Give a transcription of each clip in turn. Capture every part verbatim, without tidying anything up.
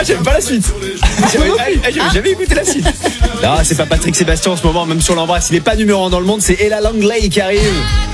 j'aime pas la suite. J'avais, ah, j'avais jamais écouté la suite. Non, c'est pas Patrick Sébastien en ce moment, même si on l'embrasse. Il est pas numéro un dans le monde, c'est Ella Langley qui arrive.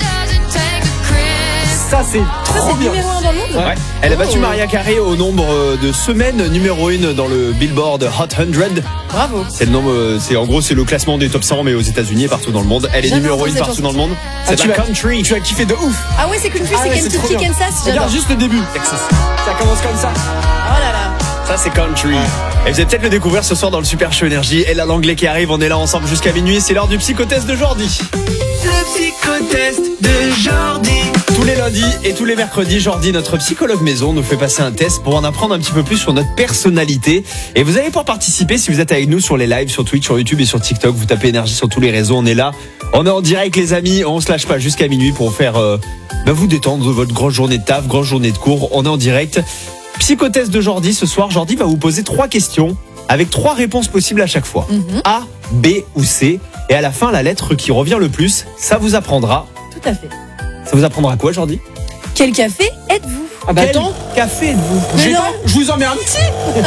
Ça, c'est trop Ça, c'est bien. numéro un dans le monde. Ouais. Elle a battu Oh. Mariah Carey au nombre de semaines numéro un dans le Billboard Hot cent. Bravo. C'est le nombre, c'est en gros c'est le classement des top cent mais aux États-Unis et partout dans le monde. Elle est Jamais numéro entendu un cette partout chanson. dans le monde. Ah, C'est tu la vas- country. Tu as kiffé de ouf. Ah ouais, c'est country, Ah c'est ouais, c'est Kentucky, trop bien. Kansas. J'adore. Regarde juste le début. Texas. Ça commence comme ça. Oh là là. Ça c'est country. Et vous allez peut-être le découvrir ce soir dans le Super Show Énergie. Ella Langley qui arrive, on est là ensemble jusqu'à minuit. C'est l'heure du psychotest de Jordi. Le psychotest de Jordi. Tous les lundis et tous les mercredis, Jordi, notre psychologue maison, nous fait passer un test pour en apprendre un petit peu plus sur notre personnalité. Et vous allez pouvoir participer si vous êtes avec nous sur les lives, sur Twitch, sur YouTube et sur TikTok. Vous tapez énergie sur tous les réseaux, on est là. On est en direct les amis, on se lâche pas jusqu'à minuit pour faire euh, bah, vous détendre de votre grosse journée de taf, grosse journée de cours. On est en direct. Psychotest de Jordi ce soir. Jordi va vous poser trois questions avec trois réponses possibles à chaque fois. Mhm. A, B ou C. Et à la fin, la lettre qui revient le plus, ça vous apprendra. Tout à fait. Ça vous apprendra quoi, Jordi? Quel café êtes-vous? Ah bah Quel attends. café êtes-vous? Mais J'ai non. pas- Je vous en mets un petit.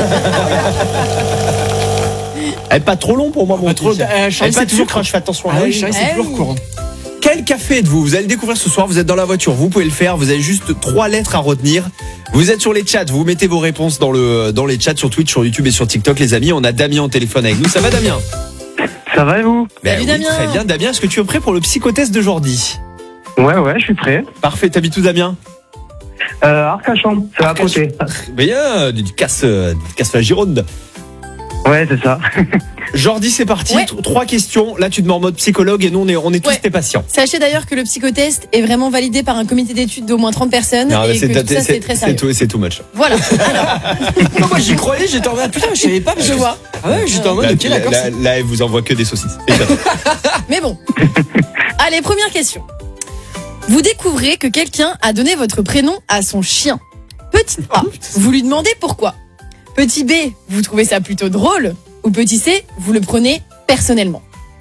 Elle est pas trop long pour moi, mon Pas trop- petit. euh, Elle est Charlie, pas c'est toujours toujours- quand je fais attention à Ah elle. oui, chérie, c'est Eh toujours oui. courant. Quel café êtes-vous? Vous allez le découvrir ce soir, vous êtes dans la voiture, vous pouvez le faire, vous avez juste trois lettres à retenir. Vous êtes sur les chats, vous mettez vos réponses dans, le, dans les chats sur Twitch, sur YouTube et sur TikTok, les amis. On a Damien au téléphone avec nous. Ça va, Damien? Ça va et vous? Ben Salut, oui, Damien. très bien. Damien, est-ce que tu es prêt pour le psychotest de Jordi? Ouais, ouais, je suis prêt. Parfait, t'habites où, Damien? Euh, Arcachon, c'est à Arcachon. côté. Bien, du casse, euh, du casse la Gironde. Ouais, c'est ça. Jordi, c'est parti. Ouais. T- Trois questions. Là, tu te mets en mode psychologue et nous, on est, on est tous Ouais. tes patients. Sachez d'ailleurs que le psychotest est vraiment validé par un comité d'études d'au moins trente personnes Non, mais et que tout ça c'est très c'est sérieux. tout, c'est too much. Voilà. Moi j'y croyais, j'étais en mode putain, je savais pas. parce Je que- vois. Ah ouais, j'étais en mode Là, ok, là, d'accord. là, c'est- là, elle vous envoie que des saucisses. Évidemment. Mais bon. Allez, première question. Vous découvrez que quelqu'un a donné votre prénom à son chien. Petit A, vous lui demandez pourquoi. Petit B, vous trouvez ça plutôt drôle. Ou petit C, vous le prenez personnellement.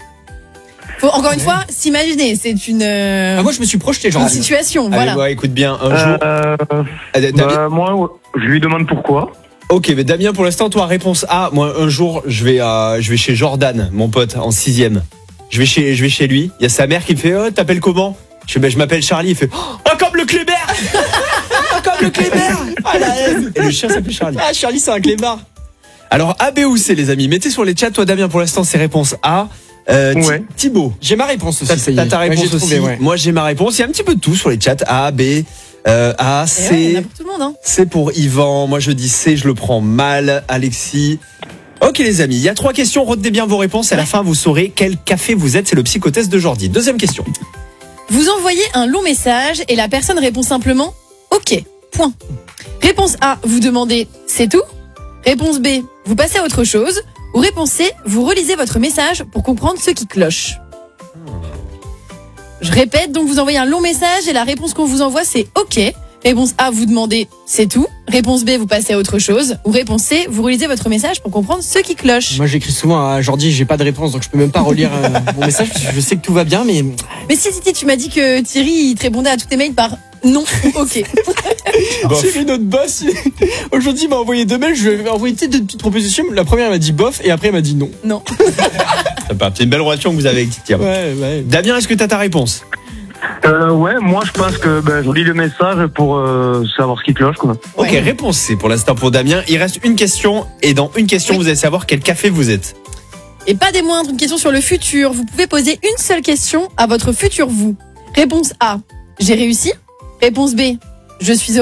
Faut encore une fois s'imaginer, c'est une, euh, Ah, moi je me suis projeté genre. une situation, Allez, voilà. ouais, écoute bien, un jour. Euh, Ah, Damien- bah, moi, ouais, je lui demande pourquoi. Ok, mais Damien, pour l'instant, toi, réponse A. Moi, un jour, je vais, euh, je vais chez Jordan, mon pote, en sixième. Je vais chez, je vais chez lui. Il y a sa mère qui me fait, oh, t'appelles comment? Je fais, ben, je m'appelle Charlie. Il fait, oh, comme le Kléber! Oh, comme le Kléber! Ah, la haine. Et le chien s'appelle Charlie. Ah, Charlie, c'est un clébard. Alors, A, B ou C, les amis. Mettez sur les chats, toi, Damien, pour l'instant, c'est réponse A. Euh, Thi- Ouais. Thibaut. J'ai ma réponse aussi. T'as ça y est. t'as ta Ouais, réponse j'ai trouvé, aussi. ouais. Moi, j'ai ma réponse. Il y a un petit peu de tout sur les chats. A, B, euh, A, Et C. ouais, il y en a pour tout le monde, hein. C'est pour Yvan. Moi, je dis C, je le prends mal. Alexis. Ok, les amis, il y a trois questions. Retenez bien vos réponses. À la fin, vous saurez quel café vous êtes. C'est le psychotest de Jordi. Deuxième question. Vous envoyez un long message et la personne répond simplement OK. Point. Réponse A, vous demandez c'est tout. Réponse B, vous passez à autre chose. Ou réponse C, vous relisez votre message pour comprendre ce qui cloche. Je répète, donc vous envoyez un long message et la réponse qu'on vous envoie c'est OK. Réponse A, vous demandez c'est tout. Réponse B, vous passez à autre chose. Ou réponse C, vous relisez votre message pour comprendre ce qui cloche. Moi j'écris souvent à Jordi, j'ai pas de réponse donc je peux même pas relire euh, mon message parce que je sais que tout va bien mais Mais si, Titi, tu m'as dit que Thierry, il te répondait à tous tes mails par non ou OK. Bof. Thierry notre boss il- aujourd'hui il m'a envoyé deux mails, je lui ai envoyé tu sais, deux petites propositions, la première elle m'a dit bof et après elle m'a dit non. Non. C'est une belle relation que vous avez avec Titia. Ouais ouais. Damien, est-ce que tu as ta réponse? Euh, ouais, moi, je pense que ben, je lis le message pour euh, savoir ce qui cloche, quoi. Ok, Ouais. réponse C pour l'instant pour Damien. Il reste une question. Et dans une question, Oui. vous allez savoir quel café vous êtes. Et pas des moindres, une question sur le futur. Vous pouvez poser une seule question à votre futur vous. Réponse A, j'ai réussi. Réponse B, je suis heureux.